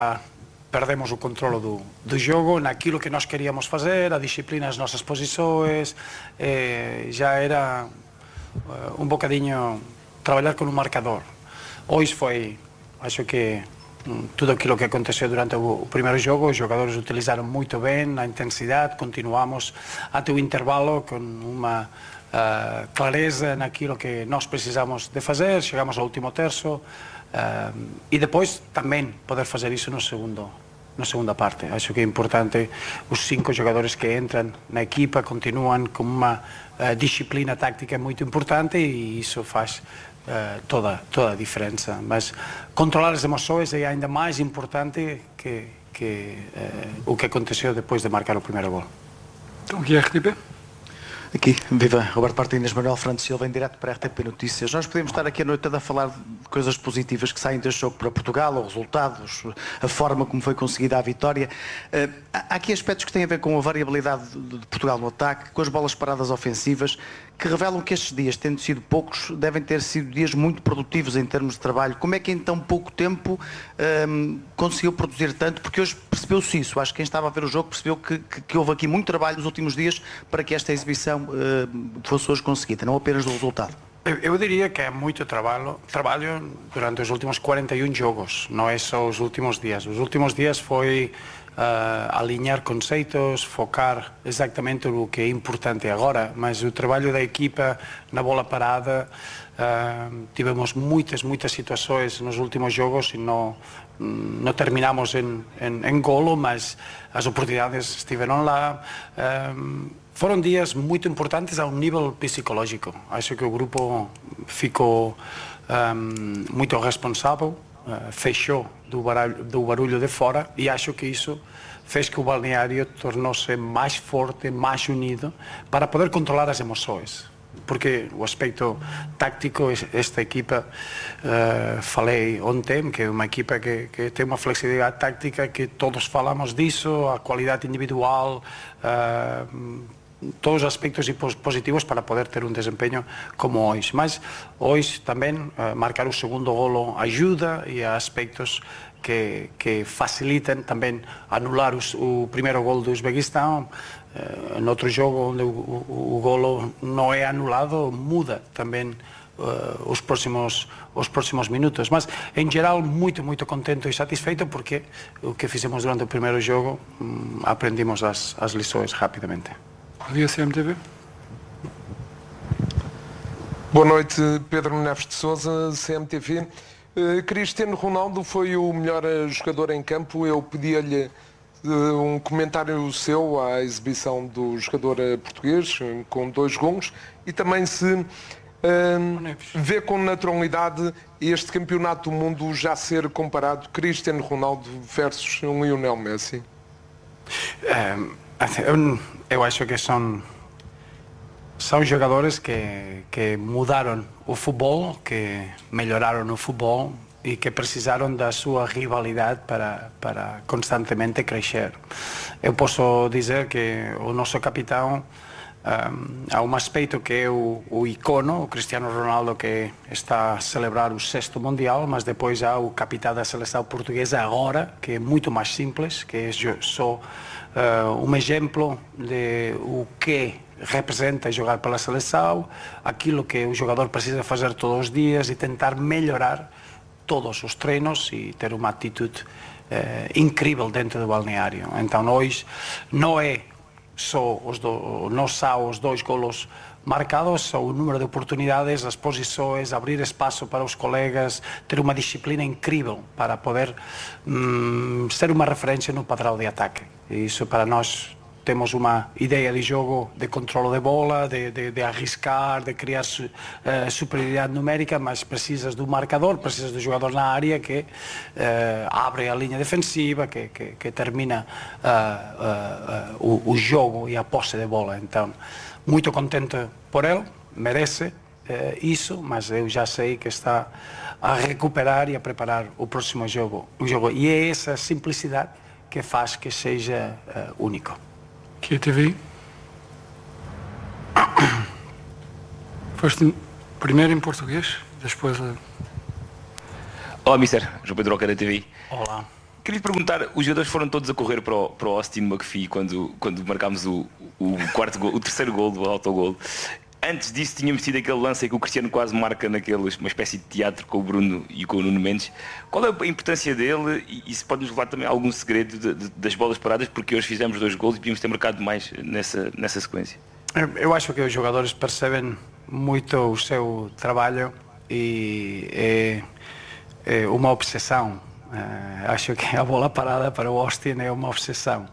perdemos o controlo do jogo naquilo que nós queríamos fazer, a disciplina das nossas posições, já era um bocadinho trabalhar com um marcador. Hoje foi, acho que tudo aquilo que aconteceu durante o primeiro jogo, os jogadores utilizaram muito bem a intensidade, continuamos até o intervalo com uma clareza naquilo que nós precisamos de fazer, chegamos ao último terço e depois também poder fazer isso na segunda parte. Acho que é importante os 5 jogadores que entram na equipa continuam com uma disciplina tática muito importante e isso faz toda a diferença. Mas controlar as emoções é ainda mais importante que o que aconteceu depois de marcar o primeiro gol. Então, aqui é RTP. Aqui, viva Roberto Martínez, Manuel Fernandes Silva, em direto para a RTP Notícias. Nós podemos estar aqui a noite toda a falar de coisas positivas que saem deste jogo para Portugal, os resultados, a forma como foi conseguida a vitória. Há aqui aspectos que têm a ver com a variabilidade de Portugal no ataque, com as bolas paradas ofensivas, que revelam que estes dias, tendo sido poucos, devem ter sido dias muito produtivos em termos de trabalho. Como é que em tão pouco tempo conseguiu produzir tanto? Porque hoje percebeu-se isso. Acho que quem estava a ver o jogo percebeu que houve aqui muito trabalho nos últimos dias para que esta exibição fosse hoje conseguida, não apenas do resultado. Eu diria que é muito trabalho durante os últimos 41 jogos, não é só os últimos dias. Os últimos dias foi alinhar conceitos, focar exatamente o que é importante agora, mas o trabalho da equipa na bola parada, tivemos muitas situações nos últimos jogos e não terminamos em golo, mas as oportunidades estiveram lá. Foram dias muito importantes ao nível psicológico. Acho que o grupo ficou muito responsável, fechou do barulho de fora e acho que isso fez que o balneário tornou-se mais forte, mais unido para poder controlar as emoções. Porque o aspecto táctico, esta equipa, falei ontem, que é uma equipa que tem uma flexibilidade táctica, que todos falamos disso, a qualidade individual, todos os aspectos positivos para poder ter um desempenho como hoje. Mas hoje também marcar o segundo golo ajuda e há aspectos que facilitam também anular o primeiro gol do Uzbequistão. Em outro jogo onde o golo não é anulado, muda também os próximos minutos. Mas em geral muito contente e satisfeito porque o que fizemos durante o primeiro jogo aprendimos as lições rapidamente. Bom dia, CMTV. Boa noite, Pedro Neves de Sousa, CMTV. Cristiano Ronaldo foi o melhor jogador em campo. Eu pedia-lhe um comentário seu à exibição do jogador português, com 2 gols, e também se vê com naturalidade este campeonato do mundo já ser comparado Cristiano Ronaldo versus Lionel Messi. Eu acho que são jogadores que mudaram o futebol, que melhoraram o futebol e que precisaram da sua rivalidade para constantemente crescer. Eu posso dizer que o nosso capitão, há um aspecto que é o icono, o Cristiano Ronaldo, que está a celebrar o 6º Mundial, mas depois há o capitão da seleção portuguesa agora, que é muito mais simples, que é só um exemplo de o que representa jogar pela seleção, aquilo que o jogador precisa fazer todos os dias e tentar melhorar todos os treinos e ter uma atitude incrível dentro do balneário. Então hoje não é só os 2 golos marcados, só o número de oportunidades, as posições, abrir espaço para os colegas, ter uma disciplina incrível para poder ser uma referência no padrão de ataque. E isso para nós temos uma ideia de jogo, de controle de bola, de arriscar, de criar superioridade numérica, mas precisas do marcador, precisas do jogador na área que abre a linha defensiva, que termina o jogo e a posse de bola. Então, muito contente por ele, merece isso, mas eu já sei que está a recuperar e a preparar o próximo jogo. E é essa simplicidade que faz que seja único. Aqui é TV. Foste primeiro em português, depois... Olá, Mister. João Pedro Roca da TV. Olá. Queria lhe perguntar, os jogadores foram todos a correr para o Austin McPhee quando marcámos o terceiro gol do autogol. Antes disso tínhamos tido aquele lance em que o Cristiano quase marca uma espécie de teatro com o Bruno e com o Nuno Mendes. Qual é a importância dele e se pode nos revelar também algum segredo das bolas paradas, porque hoje fizemos 2 gols e podíamos ter marcado mais nessa sequência? Eu acho que os jogadores percebem muito o seu trabalho e é uma obsessão. Acho que a bola parada para o Austin é uma obsessão.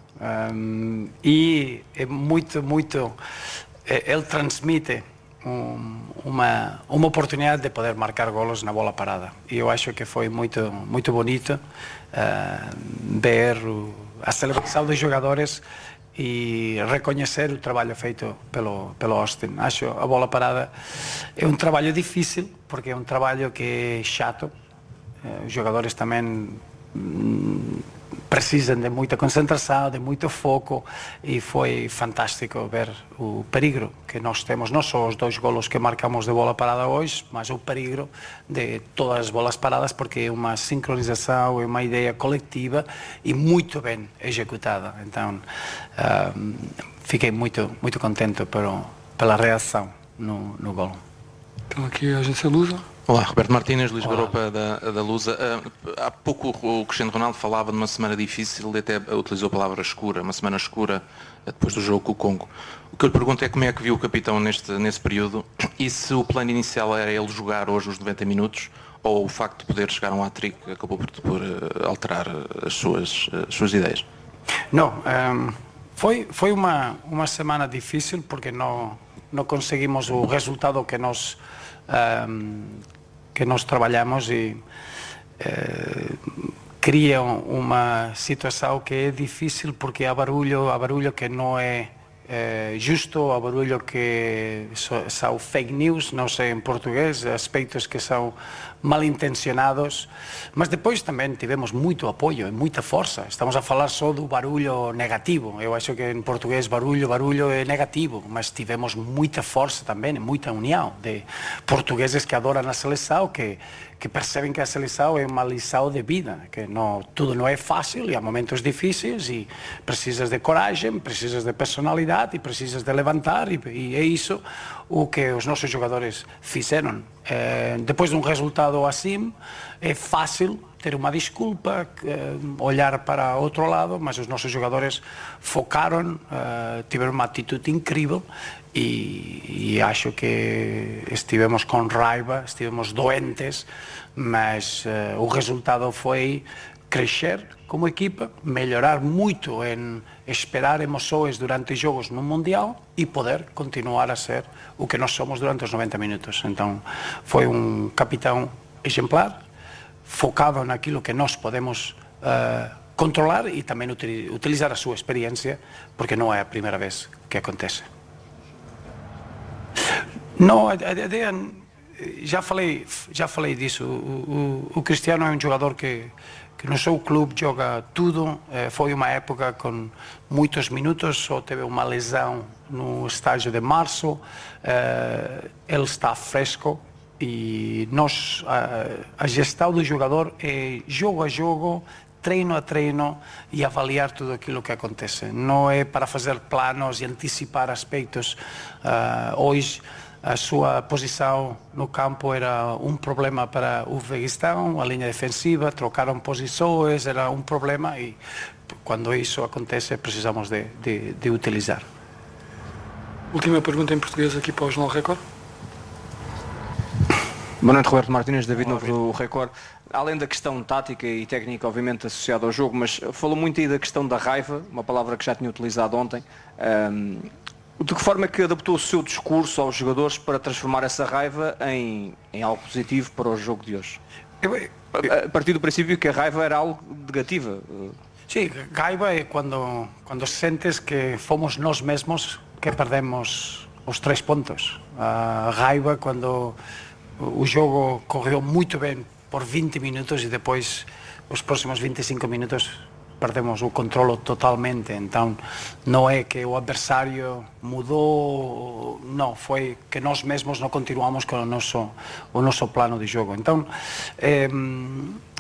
E é muito... Ele transmite uma oportunidade de poder marcar golos na bola parada. E eu acho que foi muito bonito ver a celebração dos jogadores e reconhecer o trabalho feito pelo Austin. Acho a bola parada é um trabalho difícil, porque é um trabalho que é chato. Os jogadores também precisam de muita concentração, de muito foco, e foi fantástico ver o perigo que nós temos, não só os 2 golos que marcamos de bola parada hoje, mas o perigo de todas as bolas paradas, porque é uma sincronização, é uma ideia coletiva e muito bem executada. Então fiquei muito contente pela reação no gol. Então aqui a agência Lusa. Olá, Roberto Martínez, Luís Garopa da Lusa. Há pouco o Cristiano Ronaldo falava de uma semana difícil e até utilizou a palavra escura, uma semana escura depois do jogo com o Congo. O que eu lhe pergunto é como é que viu o capitão nesse período e se o plano inicial era ele jogar hoje os 90 minutos ou o facto de poder chegar a um hat-trick acabou por alterar as suas ideias? Não, foi uma semana difícil porque não conseguimos o resultado que nós trabalhamos e cria uma situação que é difícil porque há barulho que não é justo, há barulho que são fake news, não sei em português, aspectos que são mal intencionados, mas depois também tivemos muito apoio e muita força. Estamos a falar só do barulho negativo. Eu acho que em português barulho é negativo, mas tivemos muita força também, muita união de portugueses que adoram a seleção, que percebem que a seleção é uma lição de vida, que tudo não é fácil e há momentos difíceis e precisas de coragem, precisas de personalidade e precisas de levantar e é isso o que os nossos jogadores fizeram. Depois de um resultado assim, é fácil ter uma desculpa, olhar para outro lado, mas os nossos jogadores focaram, tiveram uma atitude incrível e acho que estivemos com raiva, estivemos doentes, mas o resultado foi crescer como equipa, melhorar muito em esperar emoções durante os jogos no Mundial e poder continuar a ser o que nós somos durante os 90 minutos. Então foi um capitão exemplar, focado naquilo que nós podemos controlar e também utilizar a sua experiência, porque não é a primeira vez que acontece. Não, a ideia, já falei disso, o Cristiano é um jogador que no seu clube joga tudo, foi uma época com muitos minutos, só teve uma lesão no estágio de março, ele está fresco e a gestão do jogador é jogo a jogo, treino a treino e avaliar tudo aquilo que acontece. Não é para fazer planos e antecipar aspectos. Hoje a sua posição no campo era um problema para o Uzbequistão, a linha defensiva, trocaram posições, era um problema e quando isso acontece precisamos de utilizar. Última pergunta em português aqui para o Jornal Record. Boa noite, Roberto Martínez, David Novo do Record. Além da questão tática e técnica, obviamente, associada ao jogo, mas falou muito aí da questão da raiva, uma palavra que já tinha utilizado ontem. De que forma é que adaptou o seu discurso aos jogadores para transformar essa raiva em algo positivo para o jogo de hoje? A partir do princípio que a raiva era algo negativa. Sim, raiva é quando sentes que fomos nós mesmos que perdemos os 3 pontos. A raiva quando o jogo correu muito bem por 20 minutos e depois os próximos 25 minutos perdemos o controle totalmente. Então não é que o adversário mudou, não, foi que nós mesmos não continuamos com o nosso plano de jogo. Então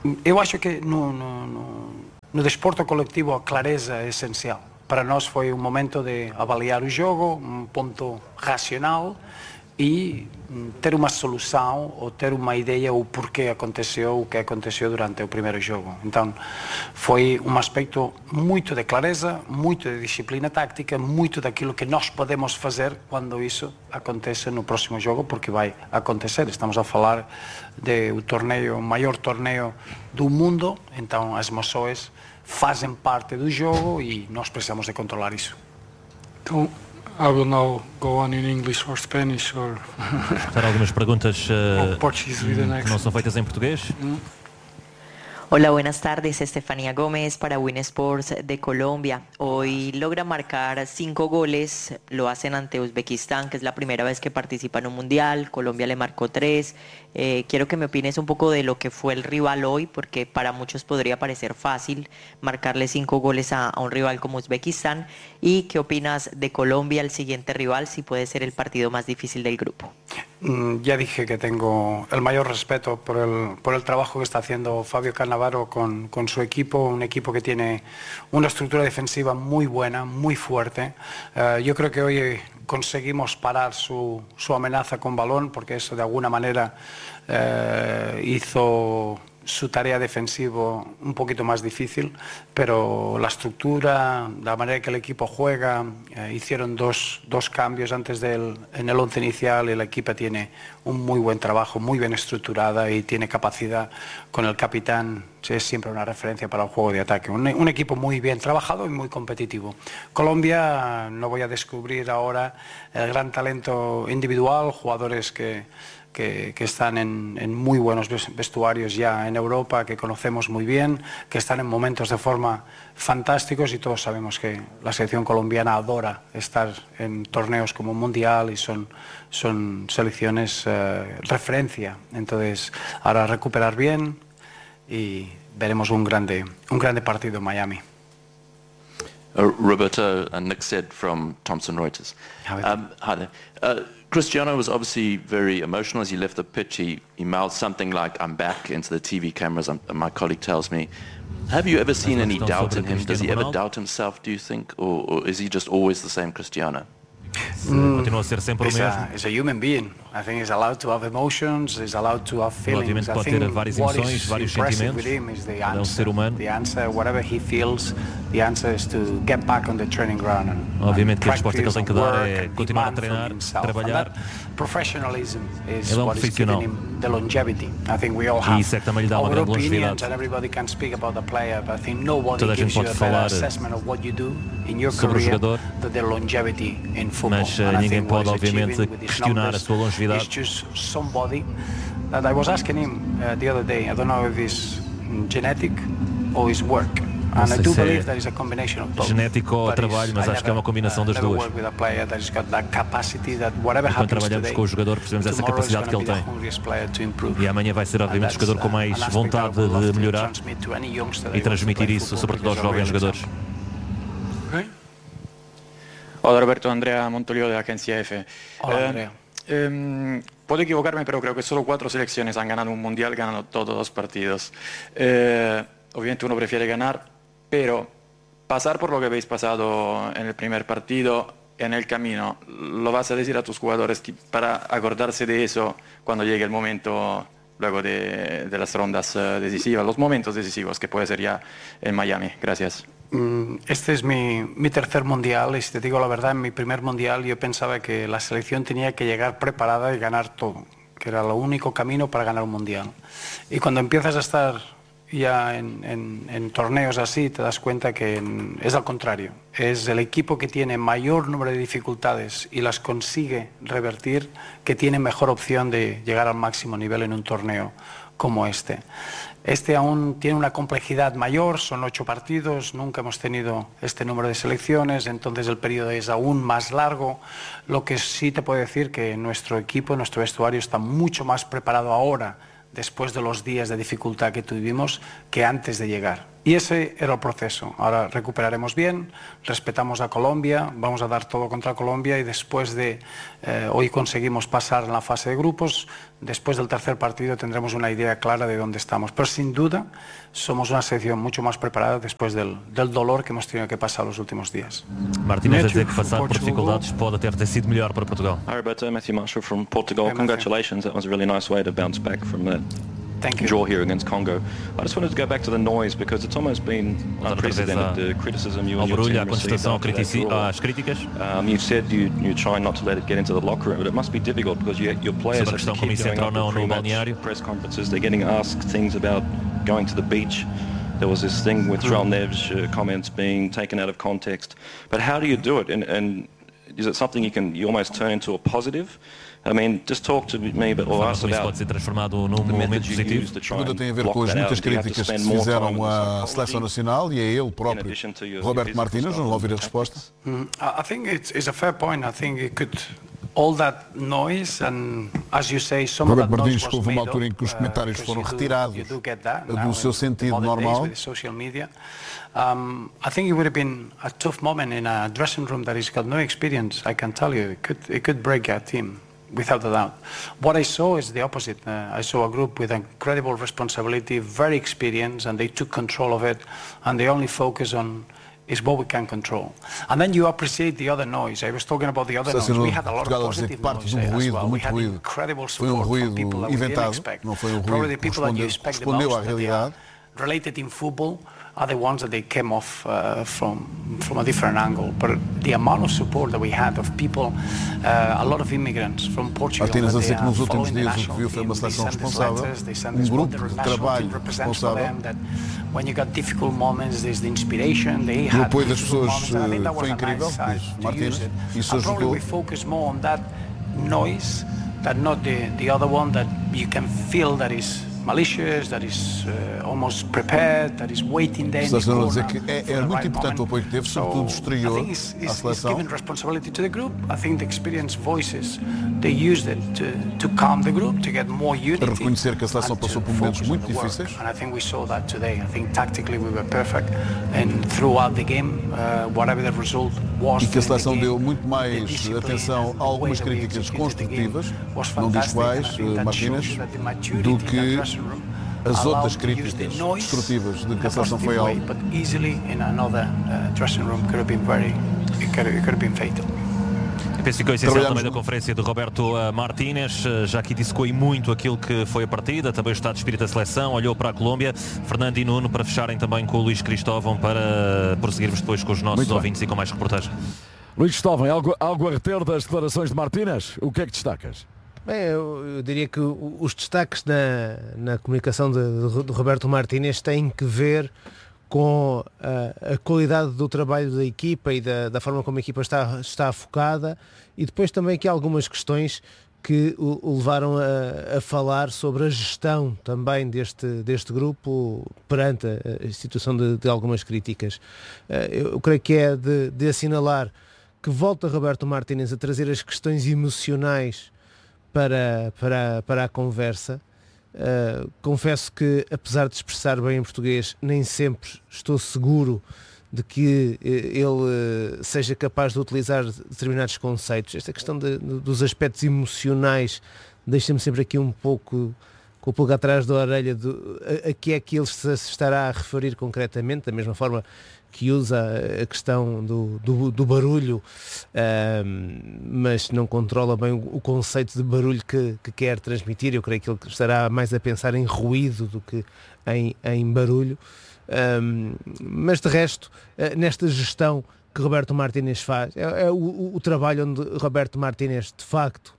Eu acho que no desporto colectivo a clareza é essencial. Para nós foi um momento de avaliar o jogo, um ponto racional e ter uma solução ou ter uma ideia o porquê aconteceu o que aconteceu durante o primeiro jogo. Então foi um aspecto muito de clareza, muito de disciplina tática, muito daquilo que nós podemos fazer quando isso acontece no próximo jogo, porque vai acontecer. Estamos a falar do torneio, o maior torneio do mundo, então as emoções fazem parte do jogo e nós precisamos de controlar isso. Então, I will now go on in English or Spanish or Para algumas perguntas Portuguese with an que não são feitas em português. Hola, buenas tardes. Estefanía Gómez para Win Sports de Colombia. Hoy logra marcar 5 goles, lo hacen ante Uzbekistán, que es la primera vez que participa en un mundial. Colombia le marcó 3. Quiero que me opines un poco de lo que fue el rival hoy, porque para muchos podría parecer fácil marcarle 5 goles a un rival como Uzbekistán. ¿Y qué opinas de Colombia, el siguiente rival, si puede ser el partido más difícil del grupo? Ya dije que tengo el mayor respeto por el trabajo que está haciendo Fabio Cannavaro con su equipo, un equipo que tiene una estructura defensiva muy buena, muy fuerte. Yo creo que hoy conseguimos parar su amenaza con balón, porque eso de alguna manera hizo su tarea defensiva un poquito más difícil, pero la estructura, la manera que el equipo juega, hicieron dos cambios antes en el once inicial y el equipo tiene un muy buen trabajo, muy bien estructurada y tiene capacidad con el capitán, es siempre una referencia para el juego de ataque. Un equipo muy bien trabajado y muy competitivo. Colombia, no voy a descubrir ahora el gran talento individual, jugadores que están en muy buenos vestuarios ya en Europa, que conocemos muy bien, que están en momentos de forma fantásticos y todos sabemos que la selección colombiana adora estar en torneos como Mundial y son selecciones referencia. Entonces, ahora recuperar bien y veremos un grande partido en Miami. Roberto, Nick said from Thomson Reuters. Hi there. Cristiano was obviously very emotional as he left the pitch. He mouthed something like, "I'm back," into the TV cameras, my colleague tells me. Have you ever seen any doubt in him? Does he ever doubt himself, do you think? Or is he just always the same Cristiano? Continua a ser sempre o mesmo. He's a human being. I think he's allowed to have emotions, he's allowed to have feelings. Obviamente pode ter várias emoções, vários sentimentos. Ele é um ser humano. The answer, whatever he feels, the anser is to get back on the training ground and obviamente que a resposta que ele tem que dar é continuar a treinar, trabalhar. Professionalism is ele é what is giving him the longevity. I think we all have. E isso é que também lhe dá uma grande longevidade. And everybody can speak about the player, but I think nobody Toda a gente gives you pode a falar better assessment of what you do in your sobre career o jogador, than the longevity in football. Mas ninguém pode obviamente questionar a sua longevidade. Somebody that I was asking him the other day, I don't know if it's genetic or his work. And I do believe that is a combination of both. Genético ou trabalho, mas acho que é uma combinação das duas. Quando trabalhamos com o jogador percebemos essa capacidade que ele tem. E amanhã vai ser obviamente o jogador com mais vontade de melhorar e transmitir isso sobretudo aos jovens jogadores. Hola Roberto, Andrea Montolio de Agencia F. Hola Andrea. Puedo equivocarme, pero creo que solo 4 selecciones han ganado un mundial, ganando todos los partidos. Obviamente uno prefiere ganar, pero pasar por lo que habéis pasado en el primer partido, en el camino, ¿lo vas a decir a tus jugadores para acordarse de eso cuando llegue el momento luego de las rondas decisivas, los momentos decisivos que puede ser ya en Miami? Gracias. Este es mi tercer mundial y si te digo la verdad, en mi primer mundial yo pensaba que la selección tenía que llegar preparada y ganar todo, que era el único camino para ganar un mundial. Y cuando empiezas a estar ya en torneos así, te das cuenta que es al contrario. Es el equipo que tiene mayor número de dificultades y las consigue revertir, que tiene mejor opción de llegar al máximo nivel en un torneo como este. Este aún tiene una complejidad mayor, son 8 partidos, nunca hemos tenido este número de selecciones, entonces el periodo es aún más largo. Lo que sí te puedo decir que nuestro equipo, nuestro vestuario está mucho más preparado ahora, después de los días de dificultad que tuvimos, que antes de llegar. Y ese era el proceso. Ahora recuperaremos bien, respetamos a Colombia, vamos a dar todo contra Colombia y después de hoy conseguimos pasar en la fase de grupos, después del tercer partido tendremos una idea clara de dónde estamos. Pero sin duda somos una selección mucho más preparada después del dolor que hemos tenido que pasar los últimos días. Martínez a dizer que passar por dificuldades pode até ter sido melhor para Portugal. Hi Roberto, Matthew Marshall from Portugal. Congratulations, that was a really nice way to bounce back from that draw here against Congo. I just wanted to go back to the noise because it's almost been unprecedented, the criticism you and your team received after that draw. Às críticas. You said you try not to let it get into the locker room, but it must be difficult because your players have to keep going up to pre-match press conferences. They're getting asked things about going to the beach. There was this thing with João Neves comments being taken out of context. But how do you do it? And is it something you almost turn into a positive? I mean, just talk to me, but or us about pode ser transformado num momento positivo. Tudo tem a ver com as muitas críticas que se fizeram à seleção nacional e a ele próprio. Roberto Martínez, vamos ouvir a resposta. I think it's a fair point. I think it could all that noise and as you say some Roberto of that Martínez noise was houve uma made altura em que os comentários foram retirados do seu sentido normal. Social media. I think it would have been a tough moment in a dressing room that he's got no experience. I can tell you, it could break a team. Without a doubt. What I saw is the opposite. I saw a group with incredible responsibility, very experienced, and they took control of it, and they only focus on is what we can control. And then you appreciate the other noise. I was talking about the other noise. We had a lot of positive noise as well. We had incredible support from people that we didn't expect. Probably the people that you expect the most that they are related in football are the ones that they came off from a different angle. But the amount of support that we had of people, a lot of immigrants from Portugal, Martínez a dizer que nos últimos dias o que viu foi uma seleção responsável, grupo de trabalho responsável. When you got difficult moments, there's the inspiration. They had o apoio das pessoas foi incrível, diz Martínez. Isso ajudou. We focus more on that noise, that not the other one that you can feel that is malicious, that is almost prepared, that is waiting there. Estás a dizer que é muito importante o apoio que teve, sobretudo exterior à seleção. Given responsibility to the group. I think the experienced voices they used it to calm the group, to get more unity. Reconhecer que a seleção passou por momentos muito difíceis. And I think we saw that today. I think tactically we were perfect, and throughout the game, whatever the result was. E que a seleção deu muito mais atenção a algumas críticas construtivas, não diz quais, Martínez, do que as outras críticas destrutivas de que a seleção foi alvo. Eu penso que ficou essencial também da conferência de Roberto Martínez, já aqui dissecou muito aquilo que foi a partida, também o estado de espírito da seleção, olhou para a Colômbia. Fernando e Nuno, para fecharem também com o Luís Cristóvão, para prosseguirmos depois com os nossos ouvintes e com mais reportagem. Luís Cristóvão, algo a reter das declarações de Martínez? O que é que destacas? Bem, eu diria que os destaques na comunicação de Roberto Martínez têm que ver com a qualidade do trabalho da equipa e da forma como a equipa está focada, e depois também que há algumas questões que o levaram a falar sobre a gestão também deste grupo perante a situação de algumas críticas. Eu creio que é de assinalar que volta Roberto Martínez a trazer as questões emocionais para a conversa. Confesso que, apesar de expressar bem em português, nem sempre estou seguro de que ele seja capaz de utilizar determinados conceitos. Esta questão dos aspectos emocionais deixa-me sempre aqui um pouco com o pulgar atrás da orelha a que é que ele se estará a referir concretamente, da mesma forma que usa a questão do barulho, mas não controla bem o conceito de barulho que quer transmitir. Eu creio que ele estará mais a pensar em ruído do que em barulho. Mas de resto, nesta gestão que Roberto Martínez faz, é o trabalho onde Roberto Martínez de facto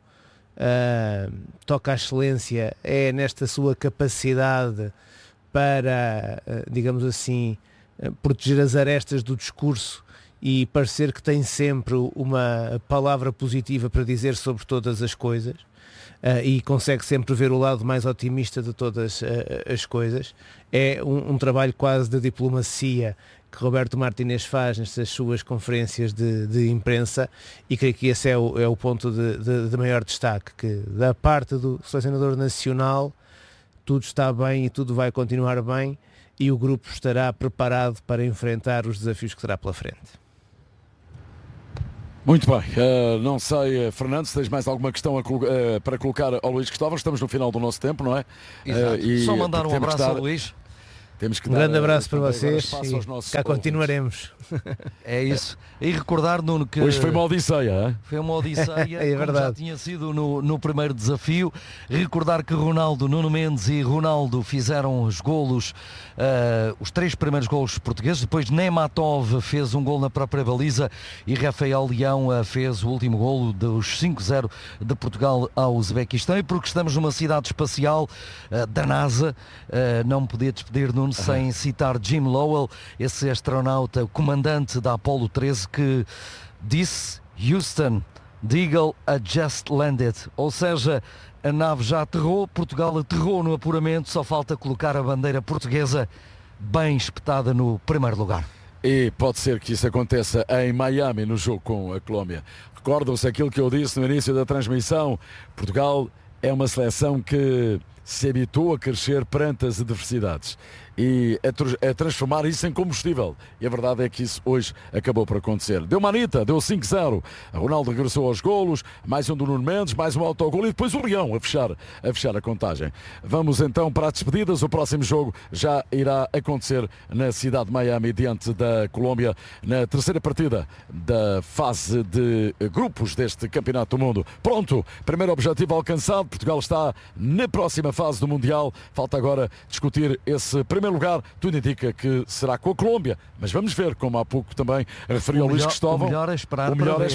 toca a excelência, é nesta sua capacidade para, digamos assim, proteger as arestas do discurso e parecer que tem sempre uma palavra positiva para dizer sobre todas as coisas, e consegue sempre ver o lado mais otimista de todas as coisas. É um trabalho quase de diplomacia que Roberto Martínez faz nestas suas conferências de imprensa, e creio que esse é o ponto de maior destaque, que da parte do selecionador nacional tudo está bem e tudo vai continuar bem, e o grupo estará preparado para enfrentar os desafios que terá pela frente. Muito bem, não sei, Fernando, se tens mais alguma questão para colocar ao Luís Cristóvão. Estamos no final do nosso tempo, não é? Só mandar um abraço ao Luís. Temos que um grande abraço para vocês e cá continuaremos. É isso. E recordar, Nuno, que hoje foi uma odisseia, hein? Foi uma odisseia, é verdade. Já tinha sido no primeiro desafio. Recordar que Ronaldo, Nuno Mendes e Ronaldo fizeram os golos, os 3 primeiros golos portugueses. Depois Nematov fez um gol na própria baliza e Rafael Leão fez o último golo dos 5-0 de Portugal ao Uzbequistão. E porque estamos numa cidade espacial da NASA, não me podia despedir, Nuno, sem citar Jim Lowell, esse astronauta, comandante da Apollo 13, que disse: Houston, the Eagle had just landed. Ou seja, a nave já aterrou, Portugal aterrou no apuramento, só falta colocar a bandeira portuguesa bem espetada no primeiro lugar. E pode ser que isso aconteça em Miami, no jogo com a Colômbia. Recordam-se aquilo que eu disse no início da transmissão: Portugal é uma seleção que se habituou a crescer perante as adversidades e a transformar isso em combustível. E a verdade é que isso hoje acabou por acontecer. Deu manita, deu 5-0. A Ronaldo regressou aos golos, mais um do Nuno Mendes, mais um autogol e depois o Leão a fechar a contagem. Vamos então para as despedidas. O próximo jogo já irá acontecer na cidade de Miami, diante da Colômbia, na terceira partida da fase de grupos deste Campeonato do Mundo. Pronto, primeiro objetivo alcançado. Portugal está na próxima fase do Mundial. Falta agora discutir esse primeiro lugar. Tudo indica que será com a Colômbia, mas vamos ver, como há pouco também referiu o Luís Cristóvão. O melhor é esperar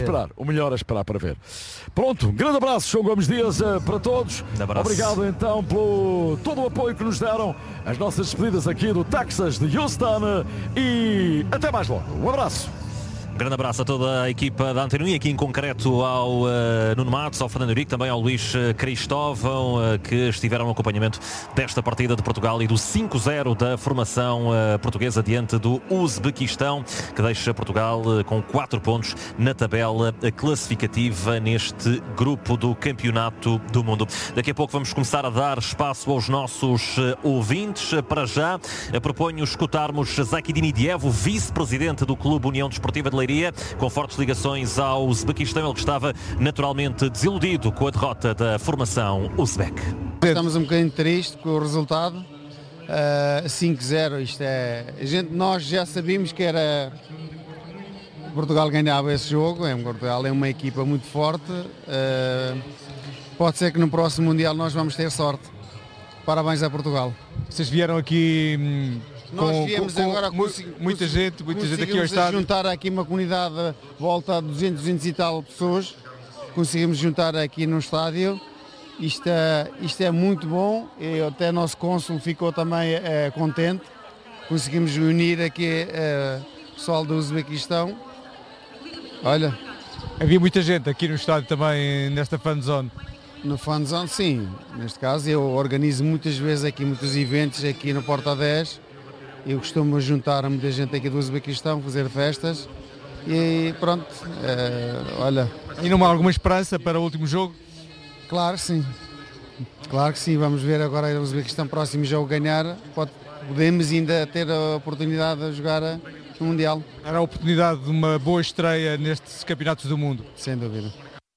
para ver. Pronto, grande abraço, João Gomes Dias, para todos. Obrigado então pelo todo o apoio que nos deram as nossas despedidas aqui do Texas de Houston e até mais logo. Um abraço. Grande abraço a toda a equipa da Antena 1 e aqui em concreto ao Nuno Matos, ao Fernando Henrique, também ao Luís Cristóvão, que estiveram no acompanhamento desta partida de Portugal e do 5-0 da formação portuguesa diante do Uzbequistão, que deixa Portugal com 4 pontos na tabela classificativa neste grupo do Campeonato do Mundo. Daqui a pouco vamos começar a dar espaço aos nossos ouvintes. Para já, proponho escutarmos Zakidin Idiev, o vice-presidente do Clube União Desportiva de Leiria, com fortes ligações ao Uzbequistão, ele que estava naturalmente desiludido com a derrota da formação uzbek. Estamos um bocadinho tristes com o resultado, 5-0, nós já sabíamos que era Portugal ganhava esse jogo. Portugal é uma equipa muito forte, pode ser que no próximo Mundial nós vamos ter sorte. Parabéns a Portugal. Vocês vieram aqui nós viemos agora muita gente aqui ao estádio. Juntar aqui uma comunidade de volta a 200 e tal pessoas, conseguimos juntar aqui no estádio. Isto é muito bom e até o nosso cônsul ficou também contente. Conseguimos unir aqui o pessoal do Uzbequistão. Olha, havia muita gente aqui no estádio também, nesta fan zone. No fan zone, sim. Neste caso eu organizo muitas vezes aqui muitos eventos aqui no Porta 10. Eu costumo juntar a muita gente aqui do Uzbequistão, fazer festas e pronto, olha. E não há alguma esperança para o último jogo? Claro que sim, vamos ver agora o Uzbequistão próximo jogo ganhar, podemos ainda ter a oportunidade de jogar no Mundial. Era a oportunidade de uma boa estreia nestes campeonatos do mundo. Sem dúvida.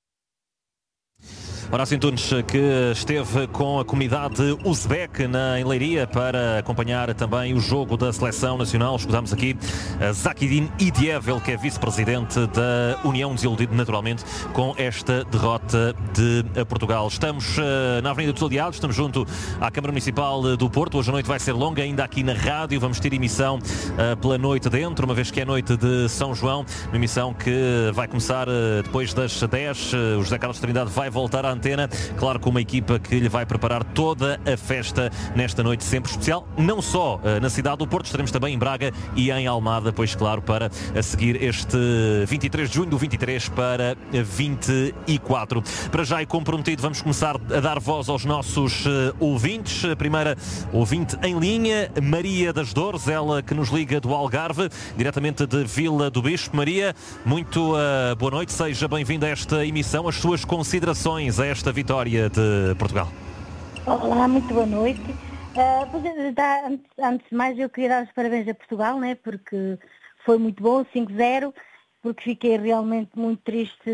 Horácio Antunes, que esteve com a comunidade uzbek em Leiria para acompanhar também o jogo da Seleção Nacional. Escutamos aqui Zakidin Idiev, ele que é vice-presidente da União, desiludido naturalmente com esta derrota de Portugal. Estamos na Avenida dos Aliados, estamos junto à Câmara Municipal do Porto. Hoje a noite vai ser longa, ainda aqui na rádio. Vamos ter emissão pela noite dentro, uma vez que é noite de São João. Uma emissão que vai começar depois das 10. O José Carlos Trindade vai voltar à antena, claro, com uma equipa que lhe vai preparar toda a festa nesta noite sempre especial, não só na cidade do Porto, estaremos também em Braga e em Almada, pois claro, para a seguir este 23 de junho, do 23 para 24. Para já, e como prometido, vamos começar a dar voz aos nossos ouvintes. A primeira ouvinte em linha, Maria das Dores, ela que nos liga do Algarve, diretamente de Vila do Bispo. Maria, muito boa noite, seja bem-vinda a esta emissão. As suas considerações a esta vitória de Portugal. Olá, muito boa noite. Antes de mais eu queria dar os parabéns a Portugal, né, porque foi muito bom, 5-0, porque fiquei realmente muito triste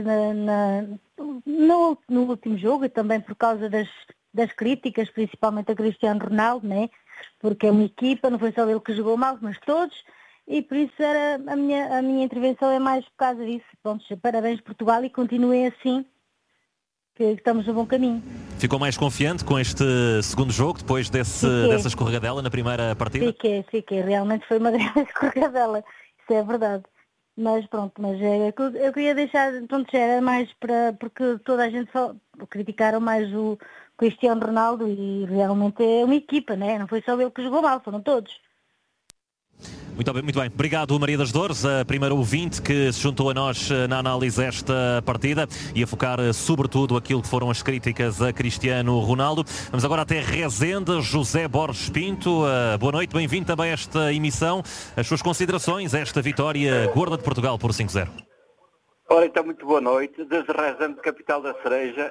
no último jogo e também por causa das críticas, principalmente a Cristiano Ronaldo, né, porque é uma equipa, não foi só ele que jogou mal, mas todos, e por isso a minha intervenção é mais por causa disso. Pronto, parabéns Portugal e continuem assim, que estamos no bom caminho. Ficou mais confiante com este segundo jogo, depois dessa escorregadela na primeira partida? Fiquei. Realmente foi uma grande escorregadela, isso é verdade. Mas pronto, eu queria deixar, pronto, já era mais porque toda a gente só criticaram mais o Cristiano Ronaldo e realmente é uma equipa, né? Não foi só ele que jogou mal, foram todos. Muito bem. Obrigado, Maria das Dores, a primeira ouvinte que se juntou a nós na análise desta partida e a focar sobretudo aquilo que foram as críticas a Cristiano Ronaldo. Vamos agora até Rezende. José Borges Pinto, boa noite, bem-vindo também a esta emissão. As suas considerações a esta vitória gorda de Portugal por 5-0. Ora, então, muito boa noite. Desde Rezende, capital da Cereja,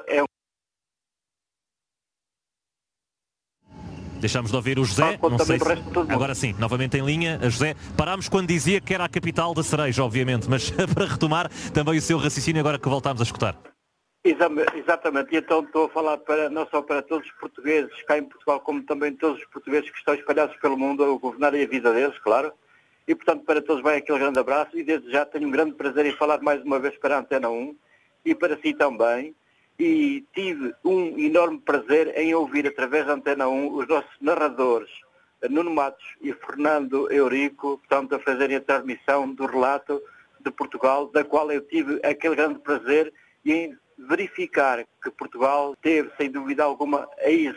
Deixamos de ouvir o José, não sei se... Agora sim, novamente em linha. José, parámos quando dizia que era a capital da cereja, obviamente, mas para retomar também o seu raciocínio agora que voltámos a escutar. Exatamente, e então estou a falar não só para todos os portugueses cá em Portugal, como também todos os portugueses que estão espalhados pelo mundo a governarem a vida deles, claro. E portanto para todos vai aquele grande abraço e desde já tenho um grande prazer em falar mais uma vez para a Antena 1 e para si também. E tive um enorme prazer em ouvir através da Antena 1 os nossos narradores, Nuno Matos e Fernando Eurico, portanto, a fazerem a transmissão do relato de Portugal, da qual eu tive aquele grande prazer em verificar que Portugal teve, sem dúvida alguma,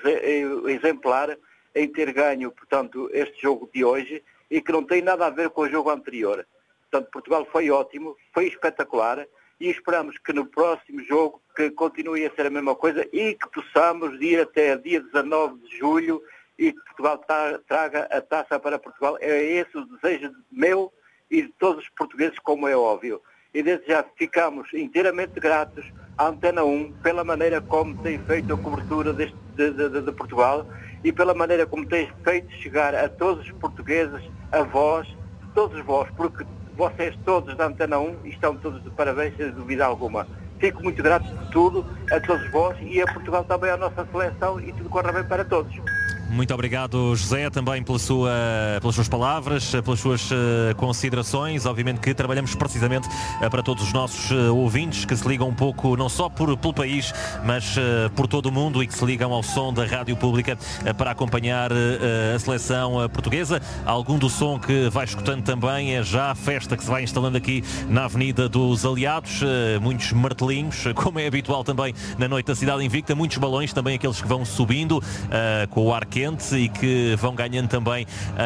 exemplar em ter ganho, portanto, este jogo de hoje e que não tem nada a ver com o jogo anterior. Portanto, Portugal foi ótimo, foi espetacular. E esperamos que no próximo jogo que continue a ser a mesma coisa e que possamos ir até dia 19 de julho e que Portugal traga a taça para Portugal. É esse o desejo meu e de todos os portugueses, como é óbvio. E desde já ficamos inteiramente gratos à Antena 1 pela maneira como tem feito a cobertura de Portugal e pela maneira como tem feito chegar a todos os portugueses a voz, todos vós, porque vocês todos da Antena 1 estão todos de parabéns, sem dúvida alguma. Fico muito grato por tudo, a todos vós e a Portugal também, a nossa seleção e tudo corre bem para todos. Muito obrigado, José, também pelas suas palavras, pelas suas considerações. Obviamente que trabalhamos precisamente para todos os nossos ouvintes que se ligam um pouco, não só pelo país, mas por todo o mundo e que se ligam ao som da Rádio Pública para acompanhar a seleção portuguesa. Algum do som que vai escutando também é já a festa que se vai instalando aqui na Avenida dos Aliados. Muitos martelinhos, como é habitual também na noite da Cidade Invicta. Muitos balões, também aqueles que vão subindo com o ar quente e que vão ganhando também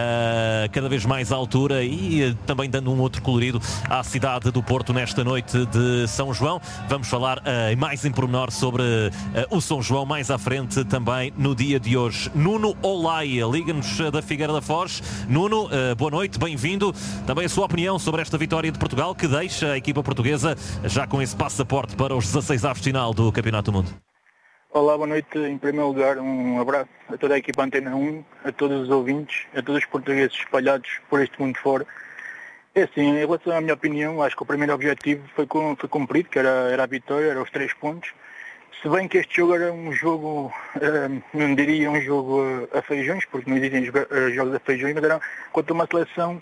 cada vez mais altura e também dando um outro colorido à cidade do Porto nesta noite de São João. Vamos falar mais em pormenor sobre o São João mais à frente também no dia de hoje. Nuno Olaia, liga-nos da Figueira da Foz. Nuno, boa noite, bem-vindo. Também a sua opinião sobre esta vitória de Portugal que deixa a equipa portuguesa já com esse passaporte para os 16avos de final do Campeonato do Mundo. Olá, boa noite. Em primeiro lugar, um abraço a toda a equipa Antena 1, a todos os ouvintes, a todos os portugueses espalhados por este mundo fora. É assim, em relação à minha opinião, acho que o primeiro objetivo foi cumprido, que era a vitória, eram os 3 pontos. Se bem que este jogo era um jogo, não diria um jogo a feijões, porque não existem jogos a feijões, mas era contra uma seleção,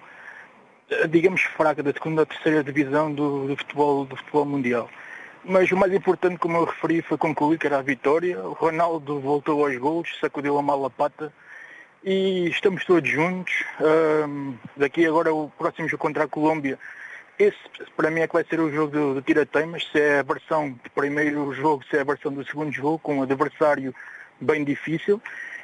digamos, fraca, da segunda ou terceira divisão do futebol mundial. Mas o mais importante, como eu referi, foi concluir que era a vitória. O Ronaldo voltou aos golos, sacudiu a mala pata e estamos todos juntos. Daqui agora o próximo jogo contra a Colômbia, esse para mim é que vai ser o jogo do tira-teimas, se é a versão do primeiro jogo, se é a versão do segundo jogo, com um adversário bem difícil.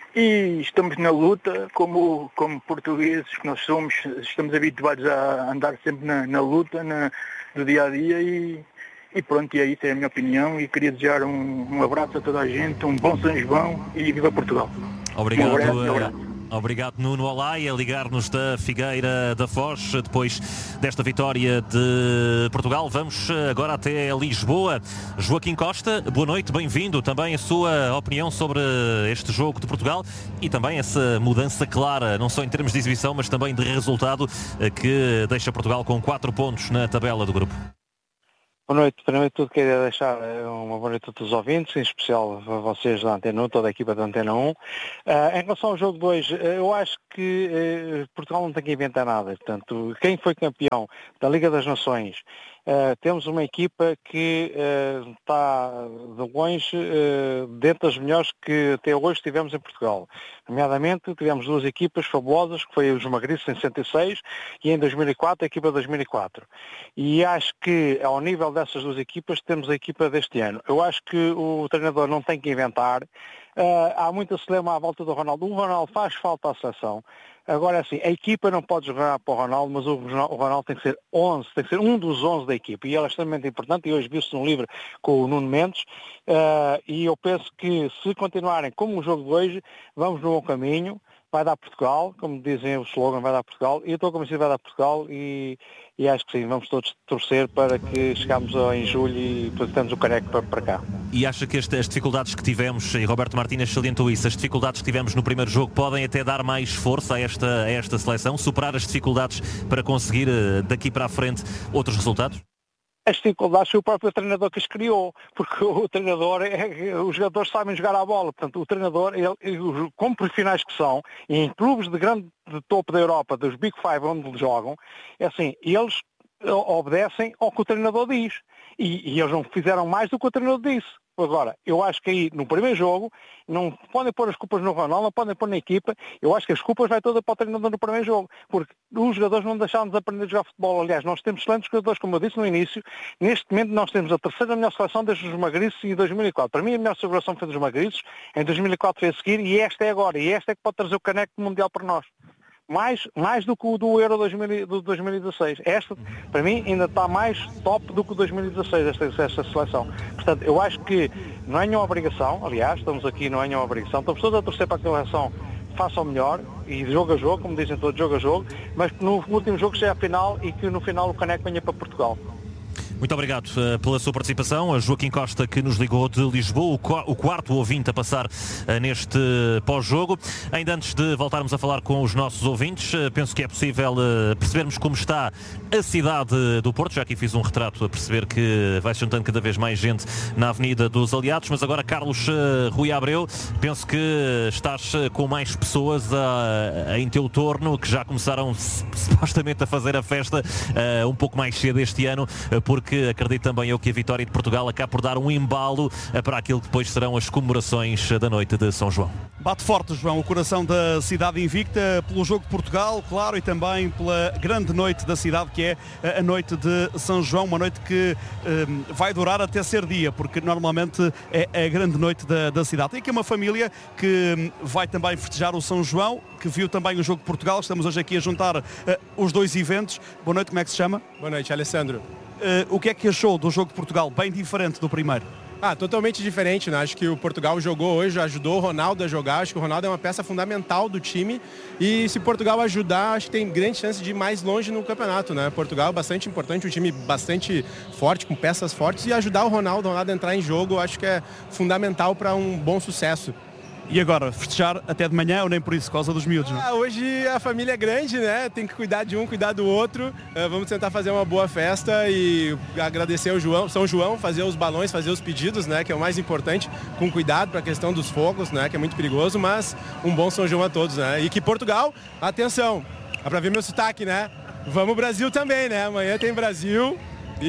E estamos na luta, como portugueses que nós somos, estamos habituados a andar sempre na luta, do dia-a-dia e pronto, e é isso, é a minha opinião e queria desejar um abraço a toda a gente, um bom São João e viva Portugal. Obrigado. Obrigado, Nuno. Olá, e a ligar-nos da Figueira da Foz, depois desta vitória de Portugal. Vamos agora até Lisboa. Joaquim Costa, boa noite, bem-vindo. Também a sua opinião sobre este jogo de Portugal e também essa mudança clara, não só em termos de exibição, mas também de resultado, que deixa Portugal com 4 pontos na tabela do grupo. Boa noite. Primeiro de tudo queria deixar uma boa noite a todos os ouvintes, em especial a vocês da Antena 1, toda a equipa da Antena 1. Em relação ao jogo de hoje, eu acho que Portugal não tem que inventar nada. Portanto, quem foi campeão da Liga das Nações, temos uma equipa que está de longe dentro das melhores que até hoje tivemos em Portugal. Nomeadamente, tivemos 2 equipas fabulosas, que foi os Magriços em 66 e em 2004 a equipa de 2004. E acho que ao nível dessas 2 equipas temos a equipa deste ano. Eu acho que o treinador não tem que inventar. Há muita celema à volta do Ronaldo. O Ronaldo faz falta à seleção. Agora, assim, a equipa não pode jogar para o Ronaldo, mas o Ronaldo tem que ser 11, tem que ser um dos 11 da equipa. E ele é extremamente importante, e hoje viu-se num livro com o Nuno Mendes, e eu penso que se continuarem como o jogo de hoje, vamos no bom caminho, vai dar Portugal, como dizem o slogan, vai dar Portugal, e eu estou convencido que vai dar Portugal, e acho que sim, vamos todos torcer para que chegamos em julho e temos o caneco para cá. E acha que as dificuldades que tivemos, e Roberto Martínez salientou isso, as dificuldades que tivemos no primeiro jogo podem até dar mais força a esta seleção, superar as dificuldades para conseguir daqui para a frente outros resultados? As dificuldades foi o próprio treinador que as criou, porque o treinador, os jogadores sabem jogar à bola, portanto o treinador, como profissionais que são, e em clubes de topo da Europa, dos Big Five onde jogam, é assim, eles obedecem ao que o treinador diz, e eles não fizeram mais do que o treinador disse. Agora, eu acho que aí, no primeiro jogo, não podem pôr as culpas no Ronaldo, não podem pôr na equipa. Eu acho que as culpas vai toda para o treinador no primeiro jogo, porque os jogadores não deixaram de aprender a jogar futebol. Aliás, nós temos excelentes jogadores, como eu disse no início. Neste momento, nós temos a terceira melhor seleção desde os Magriços em 2004. Para mim, a melhor celebração foi dos Magriços. Em 2004 foi a seguir, e esta é agora. E esta é que pode trazer o caneco mundial para nós. Mais do que o do Euro 2016. Esta, para mim, ainda está mais top do que o 2016, esta seleção. Portanto, eu acho que não é nenhuma obrigação, aliás, estamos aqui, não é nenhuma obrigação, estamos todos a torcer para que a seleção faça o melhor, e jogo a jogo, como dizem todos, jogo a jogo, mas que no último jogo seja a final e que no final o caneco venha para Portugal. Muito obrigado pela sua participação. A Joaquim Costa, que nos ligou de Lisboa, o quarto ouvinte a passar neste pós-jogo. Ainda antes de voltarmos a falar com os nossos ouvintes, penso que é possível percebermos como está a cidade do Porto. Já aqui fiz um retrato a perceber que vai juntando cada vez mais gente na Avenida dos Aliados. Mas agora, Carlos Rui Abreu, penso que estás com mais pessoas em teu torno, que já começaram supostamente a fazer a festa um pouco mais cedo este ano, porque acredito também eu que a vitória de Portugal acaba por dar um embalo para aquilo que depois serão as comemorações da noite de São João. Bate forte, João, o coração da cidade invicta pelo jogo de Portugal, claro, e também pela grande noite da cidade, que é a noite de São João, uma noite que vai durar até ser dia, porque normalmente é a grande noite da cidade. Tem aqui uma família que vai também festejar o São João, que viu também o jogo de Portugal. Estamos hoje aqui a juntar os dois eventos. Boa noite, como é que se chama? Boa noite, Alessandro. O que é que achou do jogo de Portugal? Bem diferente do primeiro. Totalmente diferente, né? Acho que o Portugal jogou hoje, ajudou o Ronaldo a jogar. Acho que o Ronaldo é uma peça fundamental do time. E se Portugal ajudar, acho que tem grande chance de ir mais longe no campeonato, né? Portugal é bastante importante, um time bastante forte, com peças fortes. E ajudar o Ronaldo a entrar em jogo, acho que é fundamental para um bom sucesso. E agora, festejar até de manhã ou nem por isso, por causa dos miúdos? Não? Hoje a família é grande, né? Tem que cuidar de um, cuidar do outro. Vamos tentar fazer uma boa festa e agradecer ao São João, fazer os balões, fazer os pedidos, né? Que é o mais importante, com cuidado para a questão dos fogos, né? Que é muito perigoso, mas um bom São João a todos, né? E que Portugal, atenção, dá para ver meu sotaque, né? Vamos Brasil também, né? Amanhã tem Brasil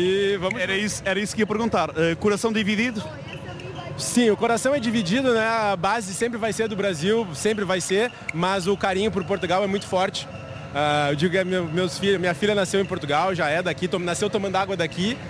e vamos... Era isso que ia perguntar. Coração dividido? Sim, o coração é dividido, né? A base sempre vai ser do Brasil, sempre vai ser, mas o carinho por Portugal é muito forte. Eu digo que minha filha nasceu em Portugal, já é daqui, nasceu tomando água daqui,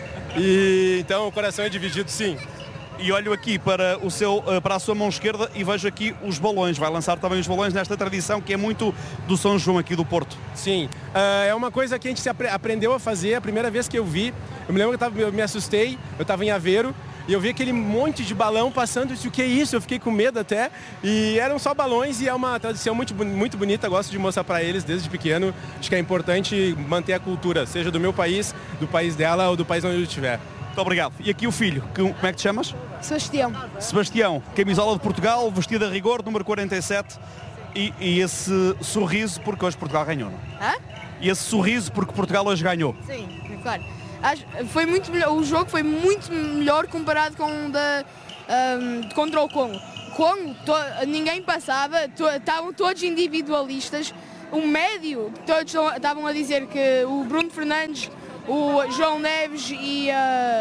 e então o coração é dividido, sim. E olho aqui para a sua mão esquerda e vejo aqui os balões. Vai lançar também os balões nesta tradição que é muito do São João aqui do Porto. Sim, é uma coisa que a gente aprendeu a fazer a primeira vez que eu vi. Eu me lembro que eu me assustei, eu estava em Aveiro, e eu vi aquele monte de balão passando, eu disse, o que é isso? Eu fiquei com medo até, e eram só balões e é uma tradição muito bonita, gosto de mostrar para eles desde pequeno, acho que é importante manter a cultura, seja do meu país, do país dela ou do país onde eu estiver. Muito obrigado. E aqui o filho, como é que te chamas? Sebastião. Sebastião, camisola de Portugal, vestida a rigor, número 47, e esse sorriso porque hoje Portugal ganhou, não? Hã? E esse sorriso porque Portugal hoje ganhou. Sim, claro. Foi muito melhor, o jogo foi muito melhor comparado com contra o Congo. Congo, ninguém passava, estavam todos individualistas. O médio, todos estavam a dizer que o Bruno Fernandes, o João Neves e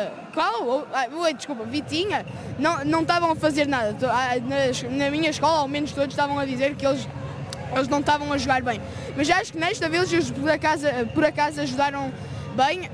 Vitinha não estavam a fazer nada. Na minha escola, ao menos todos estavam a dizer que eles não estavam a jogar bem. Mas acho que nesta vez eles por acaso ajudaram bem.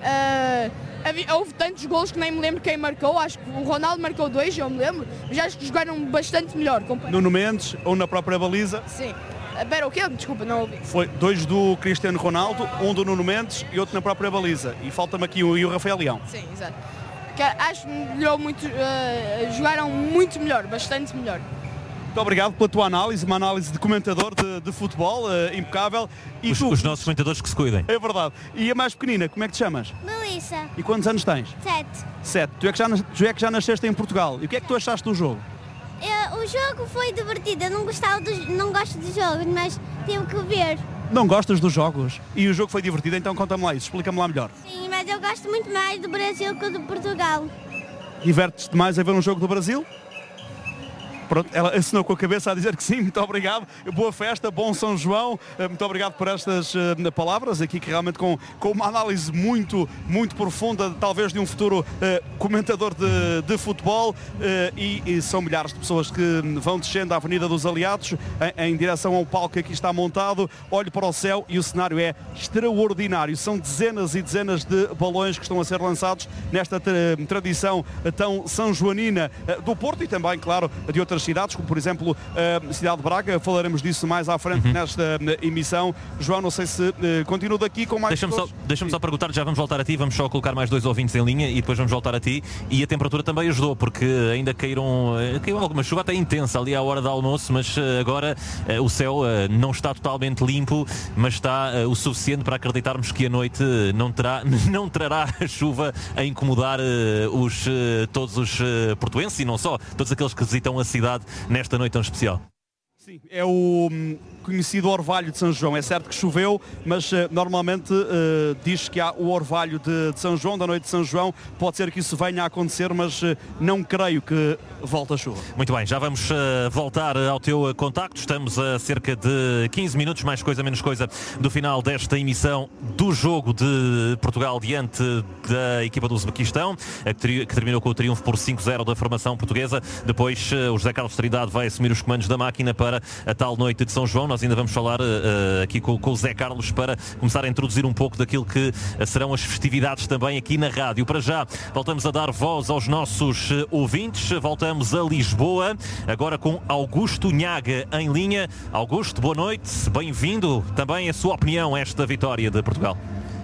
Houve tantos golos que nem me lembro quem marcou. Acho que o Ronaldo marcou 2, eu me lembro. Mas acho que jogaram bastante melhor. Nuno Mendes ou na própria baliza? Sim. Espera, o quê? Desculpa, não ouvi. Foi 2 do Cristiano Ronaldo, 1 do Nuno Mendes e outro na própria baliza. E falta-me aqui o Rafael Leão. Sim, exato. Acho que melhorou muito, jogaram muito melhor, bastante melhor. Muito obrigado pela tua análise, uma análise de comentador de futebol, impecável. E os nossos comentadores que se cuidem. É verdade. E a mais pequenina, como é que te chamas? Melissa. E quantos anos tens? 7. 7. Tu é que já nasceste em Portugal. E o que é que tu achaste do jogo? O jogo foi divertido, eu não gosto de jogos, mas tive que ver. Não gostas dos jogos? E o jogo foi divertido, então conta-me lá isso, explica-me lá melhor. Sim, mas eu gosto muito mais do Brasil que do Portugal. Divertes-te mais a ver um jogo do Brasil? Pronto, ela assinou com a cabeça a dizer que sim, muito obrigado, boa festa, bom São João, muito obrigado por estas palavras, aqui que realmente com uma análise muito profunda, talvez de um futuro comentador de futebol, e são milhares de pessoas que vão descendo a Avenida dos Aliados em direção ao palco que aqui está montado. Olho para o céu e o cenário é extraordinário, são dezenas e dezenas de balões que estão a ser lançados nesta tradição tão são-joanina do Porto e também, claro, de outras cidades, como por exemplo a cidade de Braga. Falaremos disso mais à frente nesta emissão. João, não sei se continuo daqui com mais... Deixa-me só perguntar, já vamos voltar a ti, vamos só colocar mais 2 ouvintes em linha e depois vamos voltar a ti. E a temperatura também ajudou, porque ainda caiu alguma chuva até intensa ali à hora do almoço, mas agora o céu não está totalmente limpo, mas está o suficiente para acreditarmos que a noite não trará chuva a incomodar todos os portuenses e não só, todos aqueles que visitam a cidade nesta noite tão especial. Sim, é o conhecido orvalho de São João. É certo que choveu, mas normalmente diz que há o orvalho de São João, da noite de São João. Pode ser que isso venha a acontecer, mas não creio que volte a chuva. Muito bem, já vamos voltar ao teu contacto. Estamos a cerca de 15 minutos, mais coisa, menos coisa, do final desta emissão do jogo de Portugal diante da equipa do Uzbequistão, que terminou com o triunfo por 5-0 da formação portuguesa. Depois o José Carlos Trindade vai assumir os comandos da máquina para a tal noite de São João. Nós ainda vamos falar aqui com o Zé Carlos para começar a introduzir um pouco daquilo que serão as festividades também aqui na rádio. Para já, voltamos a dar voz aos nossos ouvintes. Voltamos a Lisboa, agora com Augusto Nhaga em linha. Augusto, boa noite, bem-vindo. Também a sua opinião a esta vitória de Portugal.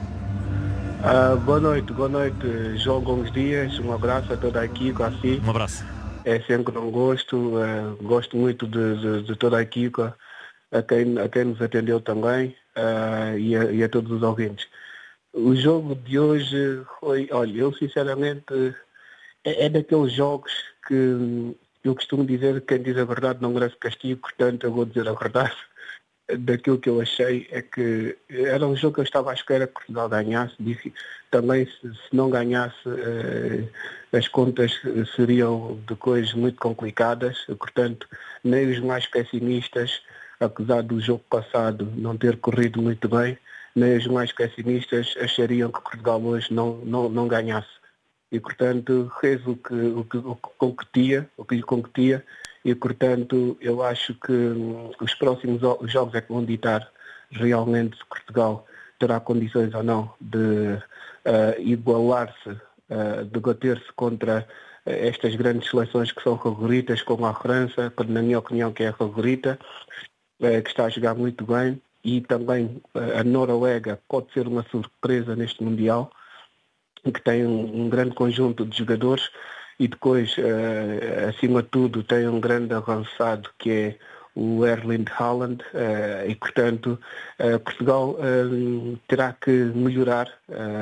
Boa noite, João Gomes Dias. Um abraço a toda a equipa. Assim. Um abraço. É sempre um gosto, gosto muito de toda a equipa, a quem nos atendeu também, e a todos os ouvintes. O jogo de hoje foi, olha, eu sinceramente, é daqueles jogos que eu costumo dizer que quem diz a verdade não merece castigo, portanto eu vou dizer a verdade. Daquilo que eu achei é que era um jogo que eu estava à espera que Portugal ganhasse. Disse, também se não ganhasse, as contas seriam de coisas muito complicadas, portanto nem os mais pessimistas, apesar do jogo passado não ter corrido muito bem, nem os mais pessimistas achariam que Portugal hoje não ganhasse. E portanto fez o que lhe competia. E, portanto, eu acho que os próximos jogos é que vão ditar realmente se Portugal terá condições ou não de igualar-se, de bater-se contra estas grandes seleções que são favoritas, como a França, na minha opinião que é a favorita, que está a jogar muito bem, e também a Noruega pode ser uma surpresa neste Mundial, que tem um grande conjunto de jogadores. e depois, acima de tudo, tem um grande avançado que é o Erling Haaland, e portanto Portugal terá que melhorar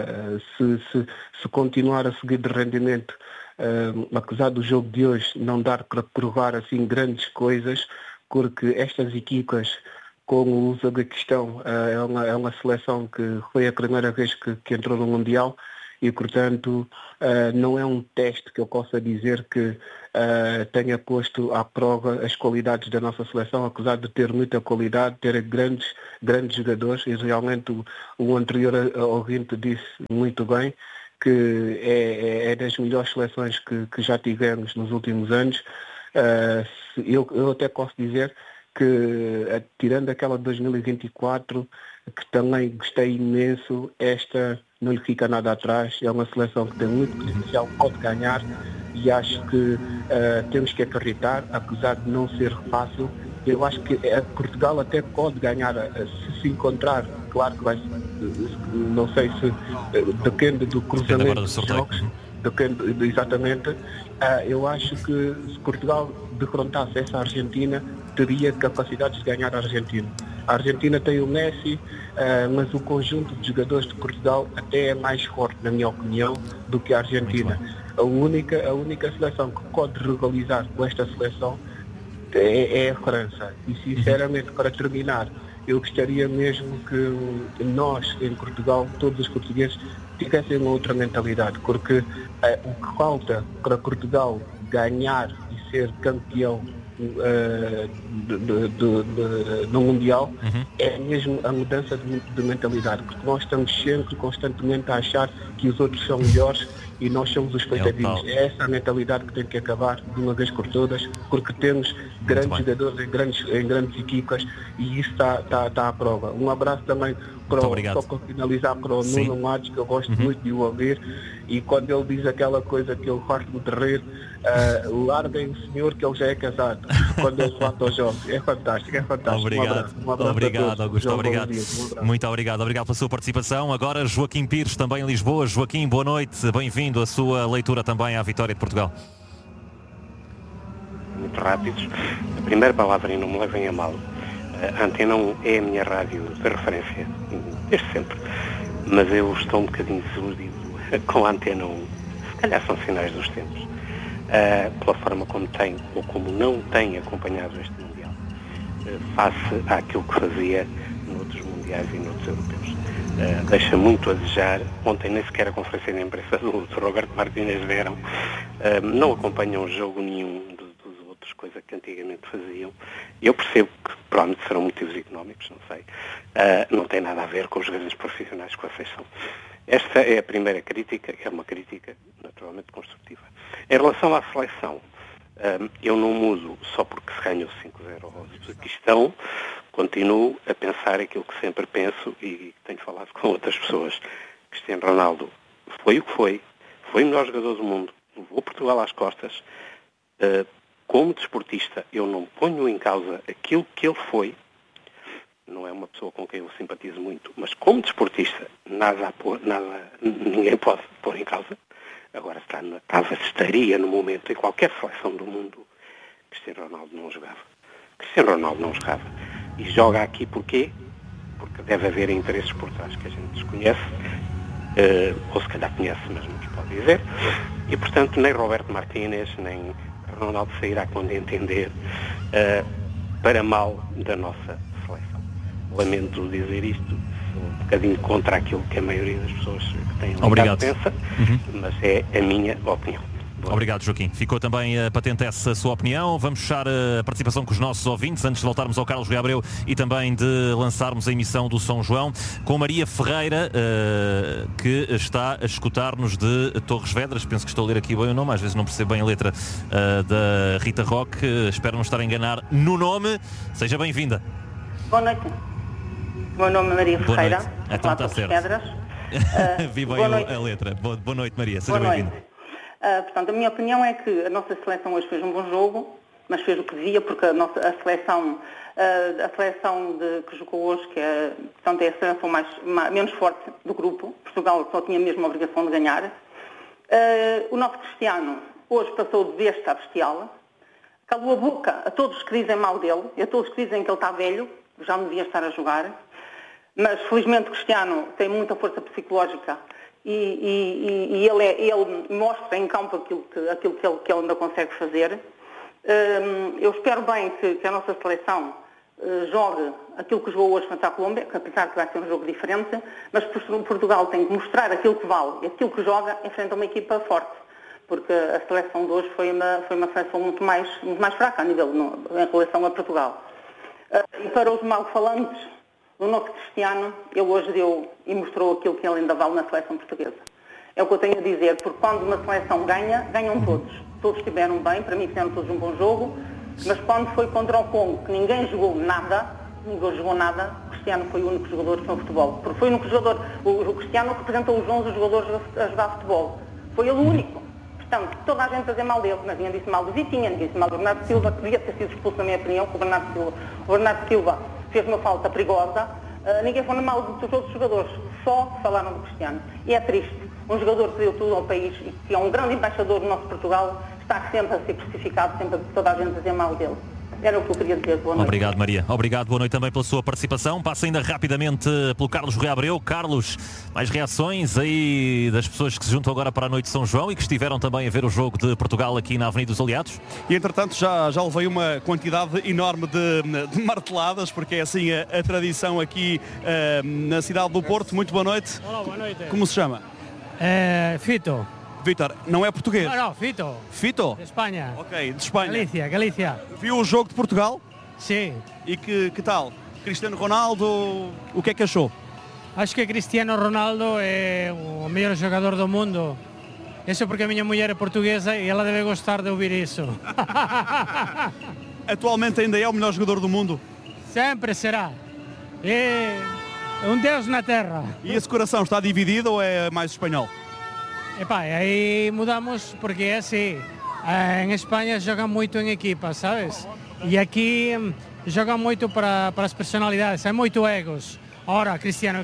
se continuar a seguir de rendimento, apesar do jogo de hoje não dar para provar assim grandes coisas, porque estas equipas como o Uzbequistão é uma seleção que foi a primeira vez que entrou no Mundial e, portanto, não é um teste que eu possa dizer que tenha posto à prova as qualidades da nossa seleção, apesar de ter muita qualidade, ter grandes jogadores, e realmente o anterior ouvinte disse muito bem que é das melhores seleções que já tivemos nos últimos anos. Eu até posso dizer que, tirando aquela de 2024, que também gostei imenso, esta não lhe fica nada atrás, é uma seleção que tem muito potencial, pode ganhar, e acho que temos que acreditar, apesar de não ser fácil. Eu acho que Portugal até pode ganhar, se encontrar, claro que vai, não sei se depende do cruzamento dos jogos, depende exatamente. Eu acho que se Portugal defrontasse essa Argentina, teria capacidade de ganhar a Argentina. A Argentina tem o Messi, mas o conjunto de jogadores de Portugal até é mais forte, na minha opinião, do que a Argentina. A única seleção que pode rivalizar com esta seleção é a França. E sinceramente, para terminar, eu gostaria mesmo que nós, em Portugal, todos os portugueses, tivessem uma outra mentalidade, porque o que falta para Portugal ganhar e ser campeão no Mundial é mesmo a mudança de mentalidade, porque nós estamos sempre, constantemente a achar que os outros são melhores e nós somos os coitadinhos. É essa a mentalidade que tem que acabar de uma vez por todas, porque temos grandes jogadores em grandes equipas e isso está à prova. Um abraço também só para finalizar para o Nuno Matos, que eu gosto muito de o ouvir, e quando ele diz aquela coisa que eu farto-me de rir, larguem o senhor que ele já é casado, quando ele levanta os jogos. É fantástico. Obrigado. Um abraço obrigado, Augusto, obrigado. Muito obrigado pela sua participação. Agora Joaquim Pires, também em Lisboa. Joaquim, boa noite, bem-vindo. A sua leitura também à vitória de Portugal. Muito rápidos. A primeira palavra, e não me levem a mal, a Antena 1 é a minha rádio de referência, desde sempre, mas eu estou um bocadinho desiludido com a Antena 1. Se calhar são sinais dos tempos, pela forma como tem ou como não tem acompanhado este Mundial, face àquilo que fazia noutros Mundiais e noutros Europeus. Deixa muito a desejar. Ontem nem sequer a conferência de imprensa do Roberto Martínez deram, não acompanham jogo nenhum dos outros, coisa que antigamente faziam. Eu percebo que provavelmente serão motivos económicos, não sei, não tem nada a ver com os jogadores profissionais que vocês são. Esta é a primeira crítica, é uma crítica naturalmente construtiva. Em relação à seleção, eu não mudo só porque se ganhou 5-0 ao Uzbequistão, continuo a pensar aquilo que sempre penso e tenho falado com outras pessoas. Cristiano Ronaldo foi o que foi o melhor jogador do mundo, levou Portugal às costas. Como desportista, eu não ponho em causa aquilo que ele foi, não é uma pessoa com quem eu simpatizo muito, mas como desportista, ninguém pode pôr em causa. Agora está na casa, estaria no momento em qualquer seleção do mundo. Cristiano Ronaldo não jogava. E joga aqui porquê? Porque deve haver interesses por trás que a gente desconhece, ou se calhar conhece, mas não nos pode dizer. E, portanto, nem Roberto Martínez, nem Ronaldo sairá quando entender, para mal da nossa seleção. Lamento dizer isto, sou um bocadinho contra aquilo que a maioria das pessoas que têm ligado pensa, mas é a minha opinião. Obrigado, Joaquim. Ficou também patente essa sua opinião. Vamos fechar a participação com os nossos ouvintes, antes de voltarmos ao Carlos Rui Abreu e também de lançarmos a emissão do São João, com Maria Ferreira, que está a escutar-nos de Torres Vedras. Penso que estou a ler aqui bem o nome, às vezes não percebo bem a letra da Rita Roque. Espero não estar a enganar no nome. Seja bem-vinda. Boa noite. O meu nome é Maria Ferreira. Então está certo. Pedras. Vi bem a letra. Boa noite, Maria. Seja bem-vinda. Portanto, a minha opinião é que a nossa seleção hoje fez um bom jogo, mas fez o que devia, porque a seleção que jogou hoje, que é a seleção menos forte do grupo, Portugal só tinha mesmo a obrigação de ganhar. O nosso Cristiano hoje passou de besta a bestial, calou a boca a todos que dizem mal dele, e a todos que dizem que ele está velho, já não devia estar a jogar, mas felizmente o Cristiano tem muita força psicológica e ele mostra em campo aquilo que ele ainda consegue fazer. Eu espero bem que a nossa seleção jogue aquilo que jogou hoje contra a Colômbia, que apesar que vai ser um jogo diferente, mas Portugal tem que mostrar aquilo que vale e aquilo que joga em frente a uma equipa forte, porque a seleção de hoje foi uma seleção muito mais fraca a nível em relação a Portugal. E para os mal-falantes, o nosso Cristiano, ele hoje deu e mostrou aquilo que ele ainda vale na seleção portuguesa. É o que eu tenho a dizer, porque quando uma seleção ganha, ganham todos. Todos estiveram bem, para mim fizeram todos um bom jogo, mas quando foi contra o Congo, que ninguém jogou nada, o Cristiano foi o único jogador que jogou futebol. Porque foi o único jogador, o Cristiano representou os 11 jogadores a jogar futebol. Foi ele o único. Portanto, toda a gente fazia mal dele, mas ninguém disse mal do Vitinha, ninguém disse mal do Bernardo Silva, que devia ter sido expulso, na minha opinião, que o Bernardo Silva fez uma falta perigosa. Ninguém falou mal dos outros jogadores, só falaram do Cristiano. E é triste, um jogador que deu tudo ao país e que é um grande embaixador do nosso Portugal, está sempre a ser crucificado, sempre toda a gente a dizer mal dele. Era o que eu queria dizer. Boa noite. Obrigado, Maria. Obrigado, boa noite também pela sua participação. Passa ainda rapidamente pelo Carlos Rui Abreu. Carlos, mais reações aí das pessoas que se juntam agora para a noite de São João e que estiveram também a ver o jogo de Portugal aqui na Avenida dos Aliados? E entretanto já levei uma quantidade enorme de marteladas, porque é assim a tradição aqui na cidade do Porto. Muito boa noite. Olá, boa noite. Como se chama? Fito. Vítor, não é português? Não, Fito. Fito? De Espanha. Ok, de Espanha. Galícia. Viu o jogo de Portugal? Sim. E que tal? Cristiano Ronaldo, o que é que achou? Acho que Cristiano Ronaldo é o melhor jogador do mundo. Isso porque a minha mulher é portuguesa e ela deve gostar de ouvir isso. Atualmente ainda é o melhor jogador do mundo? Sempre será. É um deus na terra. E esse coração está dividido ou é mais espanhol? Epá, aí mudamos porque é assim, em Espanha joga muito em equipa, sabes? E aqui joga muito para as personalidades, é muito egos. Ora, Cristiano.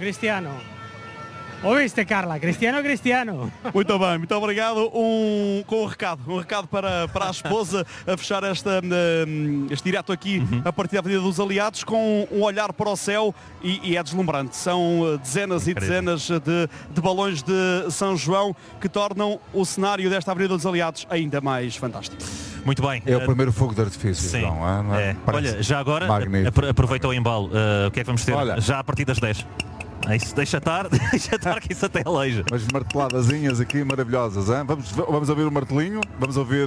Ouviste, Carla? Cristiano. Muito bem, muito obrigado. Um recado para a esposa a fechar este direto aqui a partir da Avenida dos Aliados com um olhar para o céu e é deslumbrante. São dezenas e dezenas de balões de São João que tornam o cenário desta Avenida dos Aliados ainda mais fantástico. Muito bem. É o primeiro fogo de artifício. Sim. João, Olha, já agora, aproveita o embalo. O que é que vamos ter? Olha, já a partir das 10. Isso deixa estar que isso até aleija. Umas marteladazinhas aqui maravilhosas, hein? Vamos ouvir o martelinho, vamos ouvir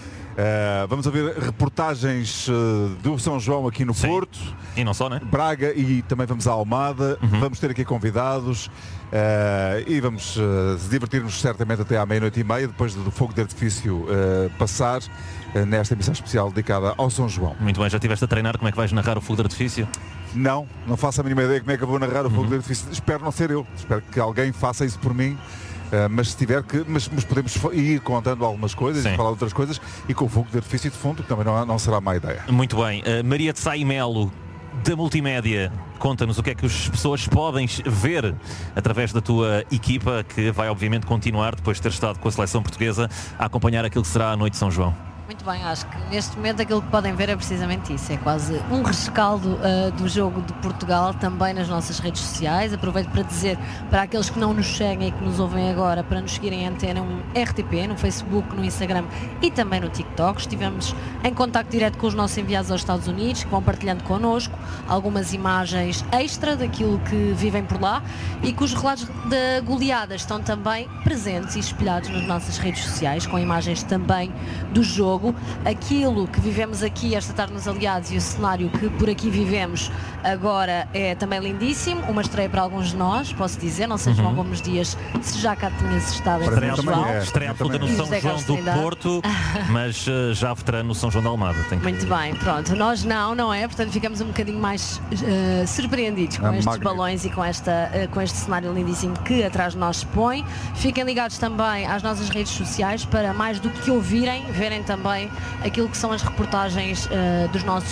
reportagens do São João aqui no Porto. E não só, né? Braga e também vamos à Almada. Vamos ter aqui convidados e vamos divertir-nos certamente até à 00:30, depois do fogo de artifício passar nesta emissão especial dedicada ao São João. Muito bem, já estiveste a treinar como é que vais narrar o fogo de artifício? Não faço a mínima ideia como é que eu vou narrar o fogo de artifício. Espero não ser eu, espero que alguém faça isso por mim. Mas se tiver que, mas podemos ir contando algumas coisas e falar outras coisas e com o fogo de artifício de fundo, que também não será má ideia. Muito bem. Maria de Sá e Melo, da Multimédia, conta-nos o que é que as pessoas podem ver através da tua equipa, que vai obviamente continuar, depois de ter estado com a seleção portuguesa, a acompanhar aquilo que será a noite de São João. Muito bem, acho que neste momento aquilo que podem ver é precisamente isso, é quase um rescaldo do jogo de Portugal também nas nossas redes sociais. Aproveito para dizer para aqueles que não nos seguem e que nos ouvem agora para nos seguirem a Antena 1 RTP, no Facebook, no Instagram e também no TikTok. Estivemos em contacto direto com os nossos enviados aos Estados Unidos, que vão partilhando connosco algumas imagens extra daquilo que vivem por lá e que os relatos da goleada estão também presentes e espelhados nas nossas redes sociais, com imagens também do jogo. Aquilo que vivemos aqui esta tarde nos Aliados e o cenário que por aqui vivemos agora é também lindíssimo, uma estreia para alguns de nós, posso dizer, não sei João Gomes Dias se já cá tinhas estado em São João. Estreia absoluta no São João do Porto, mas já veterano no São João da Almada. Muito bem, pronto, nós não é? Portanto ficamos um bocadinho mais surpreendidos com estes balões e com este cenário lindíssimo que atrás de nós se põe. Fiquem ligados também às nossas redes sociais para mais do que ouvirem, verem também aquilo que são as reportagens dos nossos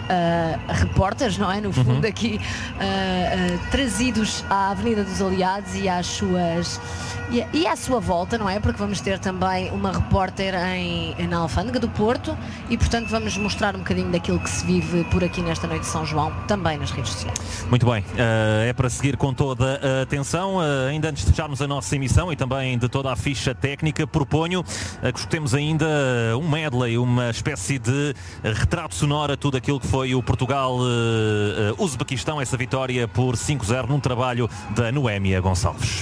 repórteres, não é? No fundo aqui trazidos à Avenida dos Aliados e às suas... E à sua volta, não é? Porque vamos ter também uma repórter na Alfândega do Porto e, portanto, vamos mostrar um bocadinho daquilo que se vive por aqui nesta noite de São João, também nas redes sociais. Muito bem, é para seguir com toda a atenção. Ainda antes de fecharmos a nossa emissão e também de toda a ficha técnica, proponho que escutemos ainda um medley, uma espécie de retrato sonoro a tudo aquilo que foi o Portugal-Uzbequistão, essa vitória por 5-0 num trabalho da Noémia Gonçalves.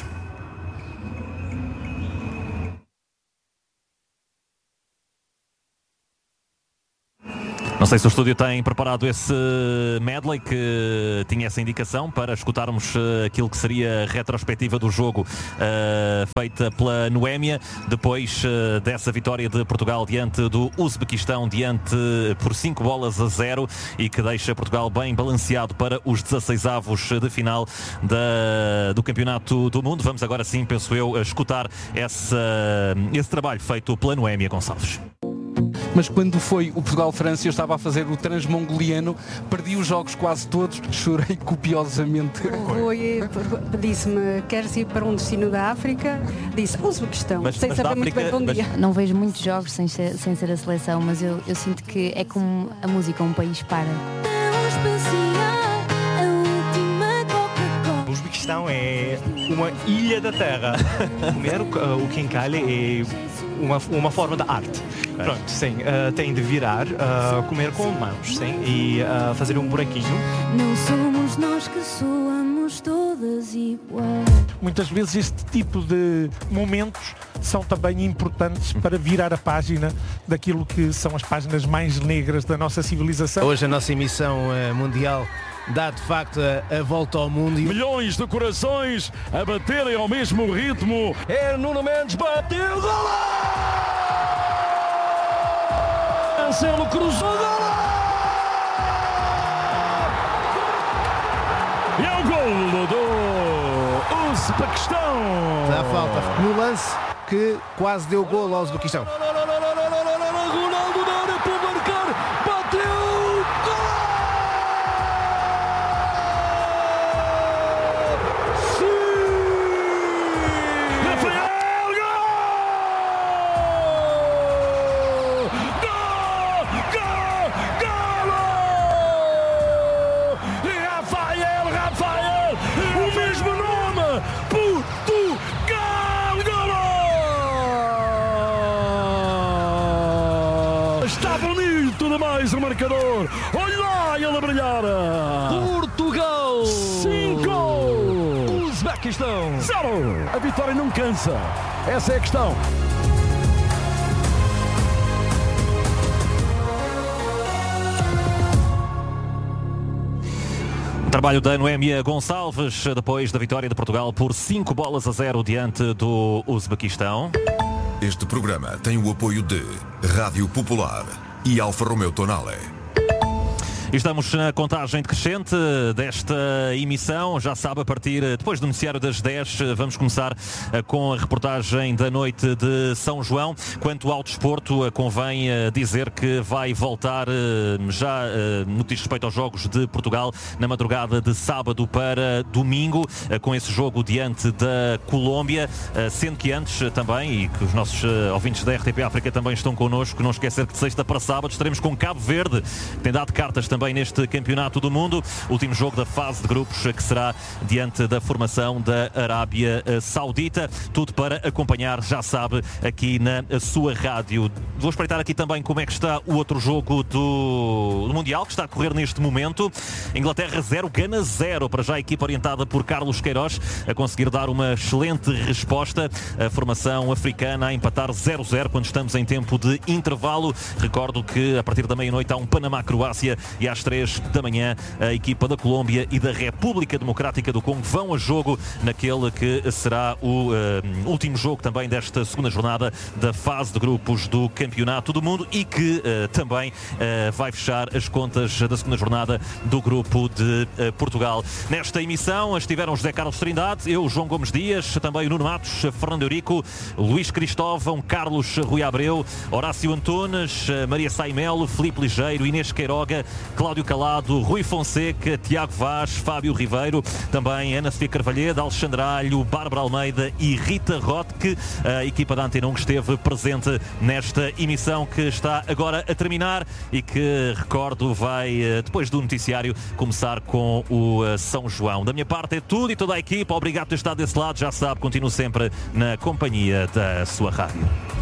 Não sei se o estúdio tem preparado esse medley que tinha essa indicação para escutarmos aquilo que seria a retrospectiva do jogo feita pela Noémia, depois dessa vitória de Portugal diante do Uzbequistão, por 5-0, e que deixa Portugal bem balanceado para os 16avos de final do Campeonato do Mundo. Vamos agora sim, penso eu, escutar esse trabalho feito pela Noémia Gonçalves. Mas quando foi o Portugal-França, eu estava a fazer o transmongoliano, perdi os jogos quase todos, chorei copiosamente. O Rui disse-me, queres ir para um destino da África? Disse, Uzbequistão, sem saber muito bem para onde ia. Não vejo muitos jogos sem ser a seleção, mas eu sinto que é como a música, um país para. O Uzbequistão é uma ilha da terra. Comer o quincalha é uma forma de arte. Pronto, sim, tem de virar, comer com mãos, sim, e fazer um buraquinho. Não somos nós que soamos todas iguais. Muitas vezes este tipo de momentos são também importantes para virar a página daquilo que são as páginas mais negras da nossa civilização. Hoje a nossa emissão mundial dá de facto a volta ao mundo. Milhões de corações a baterem ao mesmo ritmo. É Nuno Mendes, bateu, golaço! Cancelo cruzou, golaço! E é o golo do Uzbequistão. Dá falta no lance que quase deu golo ao Uzbequistão. Ronaldo na área para marcar, bateu, mais o marcador. Olha lá ele a brilhar. Portugal 5, Uzbequistão 0. A vitória não cansa. Essa é a questão. Trabalho da Noémia Gonçalves depois da vitória de Portugal por 5-0 diante do Uzbequistão. Este programa tem o apoio de Rádio Popular e Alfa Romeo Tonale. Estamos na contagem decrescente desta emissão. Já sabe, a partir depois do noticiário das 10, vamos começar com a reportagem da noite de São João. Quanto ao desporto, convém dizer que vai voltar já no que diz respeito aos jogos de Portugal na madrugada de sábado para domingo, com esse jogo diante da Colômbia, sendo que antes também, e que os nossos ouvintes da RTP África também estão connosco, não esquecer que de sexta para sábado estaremos com Cabo Verde, que tem dado cartas também neste Campeonato do Mundo. Último jogo da fase de grupos, que será diante da formação da Arábia Saudita. Tudo para acompanhar, já sabe, aqui na sua rádio. Vou espreitar aqui também como é que está o outro jogo do Mundial, que está a correr neste momento. Inglaterra 0, Gana 0. Para já a equipa orientada por Carlos Queiroz a conseguir dar uma excelente resposta. A formação africana a empatar 0-0 quando estamos em tempo de intervalo. Recordo que a partir da meia-noite há um Panamá-Croácia e às 3 da manhã a equipa da Colômbia e da República Democrática do Congo vão a jogo naquele que será o último jogo também desta segunda jornada da fase de grupos do Campeonato do Mundo e que também vai fechar as contas da segunda jornada do grupo de Portugal. Nesta emissão estiveram José Carlos Trindade, eu, João Gomes Dias, também o Nuno Matos, Fernando Eurico, Luís Cristóvão, Carlos Rui Abreu, Horácio Antunes, Maria Saimelo, Filipe Ligeiro, Inês Queiroga, Cláudio Calado, Rui Fonseca, Tiago Vaz, Fábio Ribeiro, também Ana Sofia Carvalhedo, Alexandre Alho, Bárbara Almeida e Rita Rotke, a equipa da Antena 1 que esteve presente nesta emissão que está agora a terminar e que, recordo, vai, depois do noticiário, começar com o São João. Da minha parte é tudo e toda a equipa, obrigado por ter estado desse lado, já sabe, continuo sempre na companhia da sua rádio.